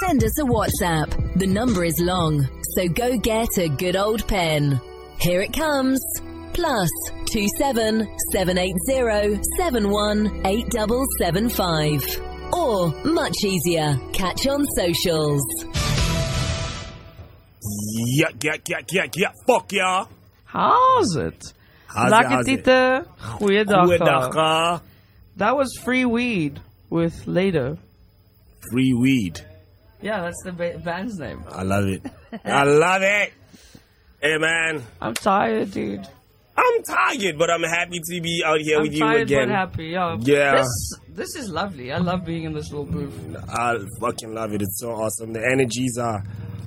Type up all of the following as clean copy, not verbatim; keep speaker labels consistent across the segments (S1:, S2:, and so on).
S1: send us a WhatsApp. The number is long, so go get a good old pen. Here it comes. +27 780 71 8775. Or, much easier, catch on socials.
S2: Yeah, fuck y'all.
S3: How's it? Lekker Tiete. Goeiedag. That was Free Weed with Later.
S2: Free Weed.
S3: Yeah, that's the band's name.
S2: I love it. I love it. Hey, man.
S3: I'm tired, dude.
S2: I'm tired, but I'm happy to be out here with you
S3: tired
S2: again.
S3: But happy, yo.
S2: Yeah.
S3: This is lovely. I love being in this little booth.
S2: I fucking love it. It's so awesome. The energies are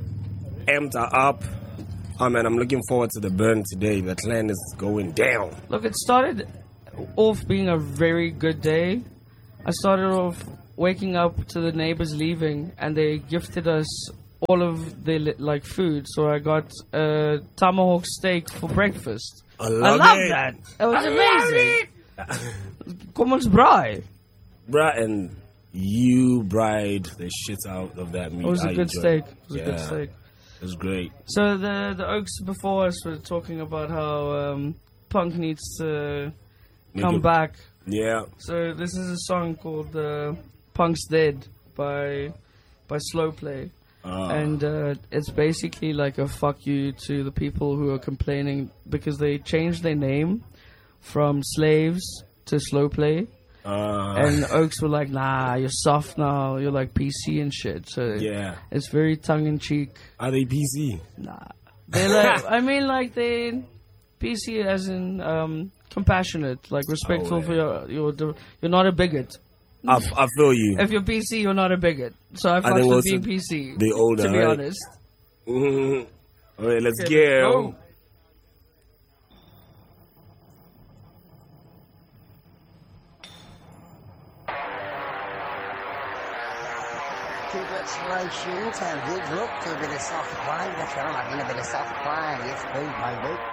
S2: amped up. Oh, man, I'm looking forward to the burn today. The clan is going down.
S3: Look, it started off being a very good day. I started off waking up to the neighbors leaving, and they gifted us all of their food. So I got a tomahawk steak for breakfast.
S2: I love
S3: that. It was amazing. Kom ons braai.
S2: Bruh, and you bride the shit out of that meat.
S3: It was a good steak. It was a good steak.
S2: It was great.
S3: So the Oaks before us were talking about how punk needs to come back.
S2: Yeah.
S3: So this is a song called Punk's Dead by Slow Play. And it's basically like a fuck you to the people who are complaining because they changed their name from Slaves to Slow Play. And Oaks were like, nah, you're soft now, you're like PC and shit. So
S2: yeah,
S3: it's very tongue-in-cheek.
S2: Are they PC?
S3: Nah. They're like, I mean, like, they PC as in compassionate, like respectful for you're not a bigot.
S2: I feel you.
S3: If you're PC, you're not a bigot. So I fucked with being PC.
S2: The older,
S3: to be honest.
S2: Mm-hmm. All right, let's go.
S4: Congratulations, how good look to a bit of soft play. That's right, I'm having a bit of soft play. Yes, please, baby.